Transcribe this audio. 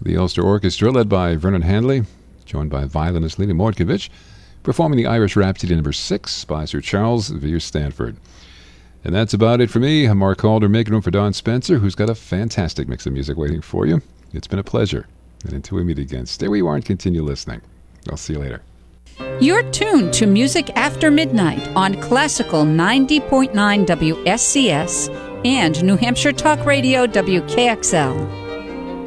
The Ulster Orchestra, led by Vernon Handley, joined by violinist Lena Mordkovich, performing the Irish Rhapsody No. 6 by Sir Charles Vere Stanford. And that's about it for me. I'm Mark Calder, making room for Don Spencer, who's got a fantastic mix of music waiting for you. It's been a pleasure. And until we meet again, stay where you are and continue listening. I'll see you later. You're tuned to Music After Midnight on Classical 90.9 WSCS and New Hampshire Talk Radio WKXL.